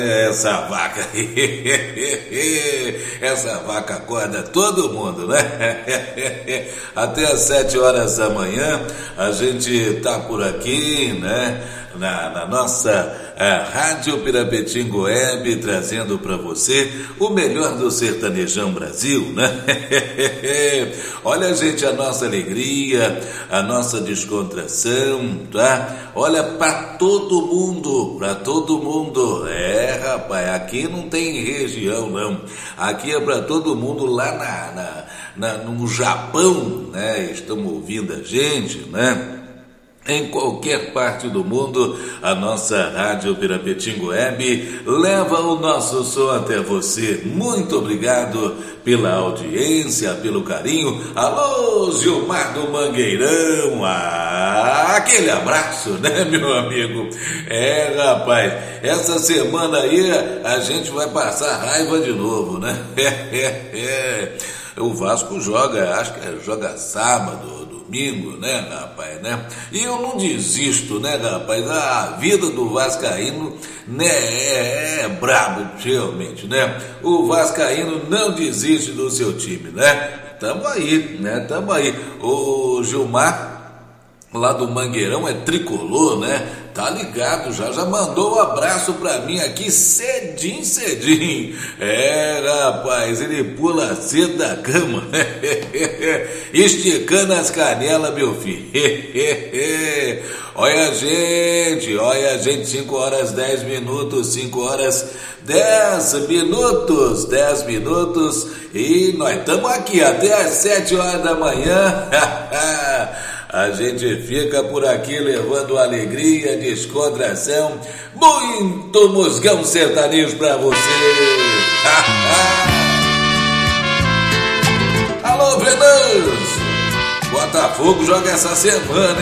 Essa vaca, essa vaca acorda todo mundo, né? Até às 7 horas da manhã a gente tá por aqui, né? Na nossa Rádio Pirapetinga Web, trazendo para você o melhor do sertanejão Brasil, né? Olha, gente, a nossa alegria, a nossa descontração, tá? Olha, para todo mundo, rapaz, aqui não tem região, não. Aqui é para todo mundo lá no Japão, né? Estão ouvindo a gente, né? Em qualquer parte do mundo, a nossa Rádio Pirapetinga Web leva o nosso som até você. Muito obrigado pela audiência, pelo carinho. Alô, Gilmar do Mangueirão, aquele abraço, né, meu amigo? Rapaz, essa semana aí a gente vai passar raiva de novo, né? O Vasco joga, acho que joga sábado, domingo, né, rapaz, né? E eu não desisto, né, rapaz? A vida do vascaíno, né, é brabo, realmente, né? O vascaíno não desiste do seu time, né? Tamo aí, né? Tamo aí. O Gilmar, lá do Mangueirão, é tricolor, né? Tá ligado, já mandou um abraço pra mim aqui cedinho. Rapaz, ele pula cedo da cama, esticando as canelas, meu filho. Olha, gente, 5 horas 10 minutos, 5 horas 10 minutos, e nós estamos aqui até às 7 horas da manhã. A gente fica por aqui levando alegria, descontração, muito musgão sertanejo pra você. Alô, Venâncio! Botafogo joga essa semana, hein?